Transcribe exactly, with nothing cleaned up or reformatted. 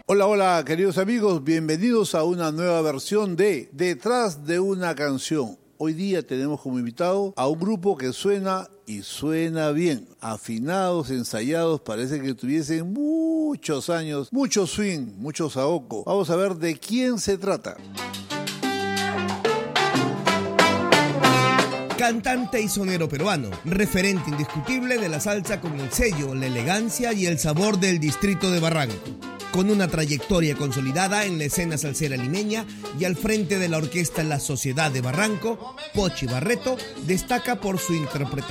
Hola, hola, queridos amigos, bienvenidos a una nueva versión de Detrás de una canción. Hoy día tenemos como invitado a un grupo que suena y suena bien. Afinados, ensayados, parece que tuviesen muchos años, mucho swing, mucho saoco. Vamos a ver de quién se trata. Cantante y sonero peruano, referente indiscutible de la salsa con el sello, la elegancia y el sabor del distrito de Barranco. Con una trayectoria consolidada en la escena salsera limeña y al frente de la orquesta La Sociedad de Barranco, Pochi Barreto destaca por su interpretación